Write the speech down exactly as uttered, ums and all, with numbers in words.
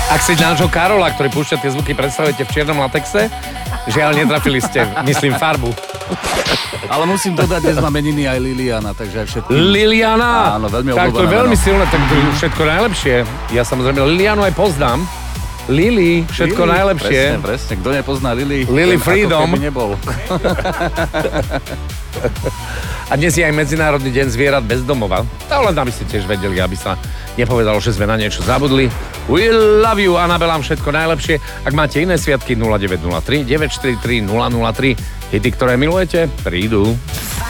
Ak si nášho Karola, ktorý púšťa tie zvuky, predstavujete v čiernom latexe, žiaľ, netrafili ste, myslím, farbu. Ale musím dodať, dnes má meniny aj Liliana, takže aj všetky. Liliana! Áno, veľmi tak to je veľmi silné, tak to je všetko najlepšie. Ja samozrejme Lilianu aj poznám. Lili, všetko Lili, najlepšie. Presne, presne. Kto nepozná Lili, Lili ten Freedom. ako keby nebol. A dnes je aj Medzinárodný deň zvierat bez domova. To len aby ste tiež vedeli, aby sa nepovedalo, že sme na niečo zabudli. We love you, Anabelám všetko najlepšie. Ak máte iné sviatky, nula deväť nula tri deväť štyri tri nula nula tri. Hity, ktoré milujete, prídu.